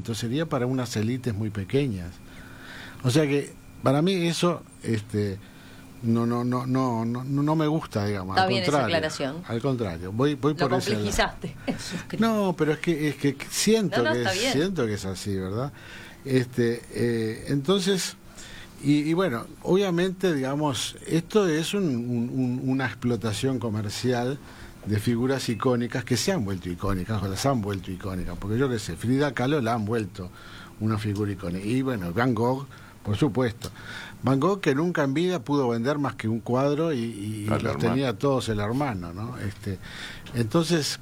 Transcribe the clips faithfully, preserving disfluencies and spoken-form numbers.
movimiento, sería para unas élites muy pequeñas. O sea que para mí eso este no no no no no no me gusta, digamos. Está al bien contrario, esa aclaración. Al contrario, voy voy Lo por ese lado. complejizaste. No, pero es que es que siento No, no, que está es, bien. siento que es así, ¿verdad? Este eh, entonces y, y bueno, obviamente, digamos, esto es un, un, un, una explotación comercial de figuras icónicas que se han vuelto icónicas, o las han vuelto icónicas, porque yo qué sé, Frida Kahlo la han vuelto una figura icónica, y bueno, Van Gogh, por supuesto. Van Gogh, que nunca en vida pudo vender más que un cuadro y, y, y los hermano. tenía todos el hermano, ¿no? Este, entonces,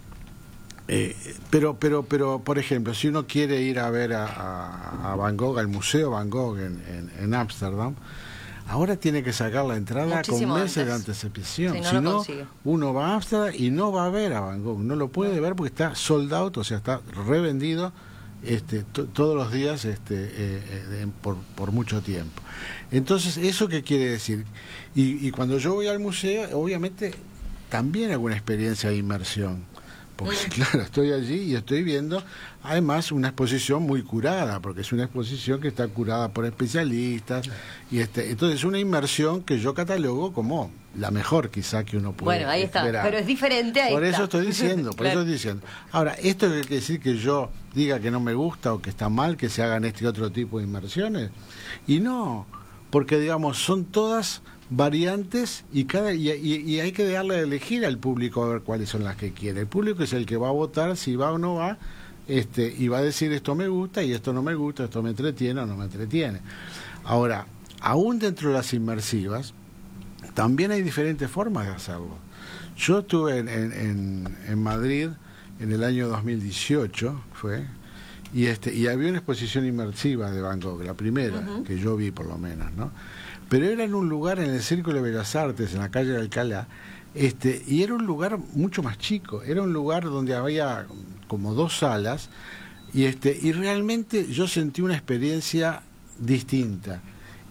eh, pero, pero, pero, por ejemplo, si uno quiere ir a ver a, a, a Van Gogh, al Museo Van Gogh en Ámsterdam, ahora tiene que sacar la entrada Muchísimo con meses antes. de anticipación. Sí, no si lo no, consigue. uno va a Ámsterdam y no va a ver a Van Gogh, no lo puede No. ver porque está sold out, o sea, está revendido este, to, todos los días este, eh, eh, por, por mucho tiempo. Entonces, ¿eso qué quiere decir? Y, y cuando yo voy al museo, obviamente, también hago una experiencia de inmersión. Porque claro, estoy allí y estoy viendo, además, una exposición muy curada, porque es una exposición que está curada por especialistas, y este, entonces una inmersión que yo catalogo como la mejor quizá que uno puede Bueno, ahí está, esperar. pero es diferente, ahí Por está. eso estoy diciendo, por Claro. eso estoy diciendo. Ahora, ¿esto quiere decir que yo diga que no me gusta o que está mal que se hagan este otro tipo de inmersiones? Y no, porque digamos, son todas variantes y cada y, y, y hay que darle a elegir al público a ver cuáles son las que quiere. El público es el que va a votar si va o no va, este y va a decir esto me gusta y esto no me gusta, esto me entretiene o no me entretiene. Ahora, aún dentro de las inmersivas, también hay diferentes formas de hacerlo. Yo estuve en, en, en, en Madrid en el año dos mil dieciocho, fue, y este y había una exposición inmersiva de Van Gogh, la primera, uh-huh. que yo vi por lo menos, ¿no? Pero era en un lugar en el Círculo de Bellas Artes, en la calle de Alcalá, este, y era un lugar mucho más chico, era un lugar donde había como dos salas, y este, y realmente yo sentí una experiencia distinta,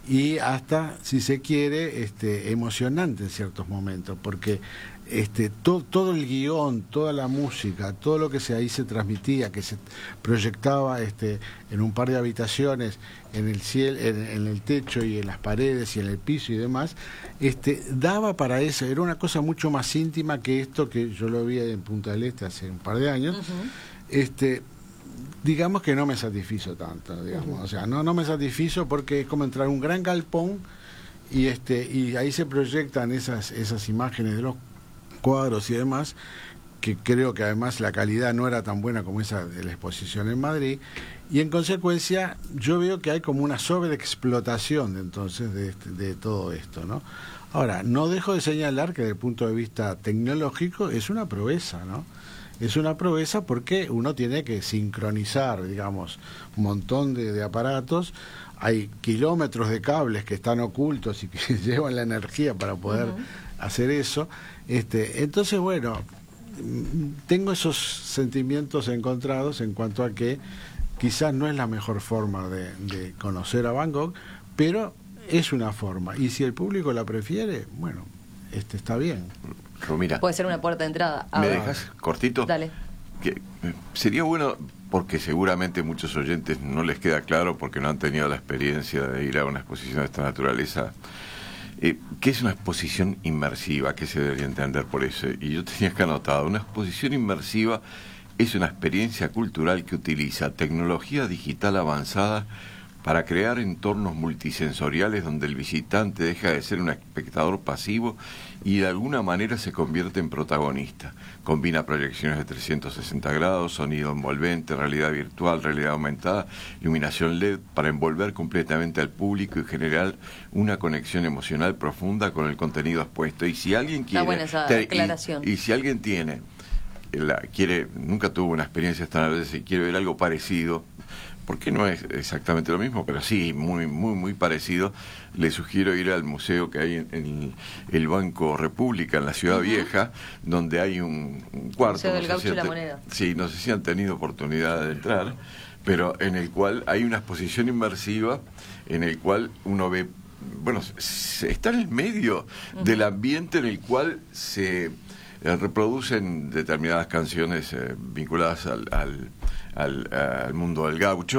y hasta, si se quiere, este, emocionante en ciertos momentos, porque este, to, todo el guión, toda la música, todo lo que se, ahí se transmitía, que se proyectaba este, en un par de habitaciones, en el cielo, en, en el techo y en las paredes y en el piso y demás, este, daba para eso, era una cosa mucho más íntima que esto que yo lo vi en Punta del Este hace un par de años. Uh-huh. este digamos que no me satisfizo tanto, digamos, uh-huh. o sea, no no me satisfizo porque es como entrar a un gran galpón y este y ahí se proyectan esas esas imágenes de los cuadros y demás, que creo que además la calidad no era tan buena como esa de la exposición en Madrid, y en consecuencia yo veo que hay como una sobreexplotación de, entonces de, de todo esto, ¿no? Ahora, no dejo de señalar que desde el punto de vista tecnológico es una proeza, ¿no? Es una proeza porque uno tiene que sincronizar, digamos, un montón de, de aparatos, hay kilómetros de cables que están ocultos y que llevan la energía para poder uh-huh. hacer eso. Este, entonces, bueno, tengo esos sentimientos encontrados en cuanto a que quizás no es la mejor forma de, de conocer a Van Gogh, pero es una forma, y si el público la prefiere, bueno, este está bien. Romina, puede ser una puerta de entrada. ¿Me dejas cortito? Dale. Que sería bueno, porque seguramente muchos oyentes no les queda claro porque no han tenido la experiencia de ir a una exposición de esta naturaleza. Eh, ¿Qué es una exposición inmersiva? ¿Qué se debería entender por eso? Y yo tenía que anotar, una exposición inmersiva es una experiencia cultural que utiliza tecnología digital avanzada para crear entornos multisensoriales donde el visitante deja de ser un espectador pasivo y de alguna manera se convierte en protagonista. Combina proyecciones de trescientos sesenta grados, sonido envolvente, realidad virtual, realidad aumentada, iluminación L E D para envolver completamente al público y generar una conexión emocional profunda con el contenido expuesto. Y si alguien quiere, está buena esa te, aclaración. Y, y si alguien tiene, la, quiere, nunca tuvo una experiencia esta vez y quiere ver algo parecido, porque no es exactamente lo mismo, pero sí, muy muy muy parecido, le sugiero ir al museo que hay en, en el Banco República, en la Ciudad uh-huh. Vieja, donde hay un, un cuarto. Museo del no Gaucho si y la te, Moneda. Sí, no sé si han tenido oportunidad de entrar, pero en el cual hay una exposición inmersiva, en el cual uno ve, bueno, se, está en el medio uh-huh. del ambiente en el cual se eh, reproducen determinadas canciones eh, vinculadas al, al, al, al mundo del gaucho.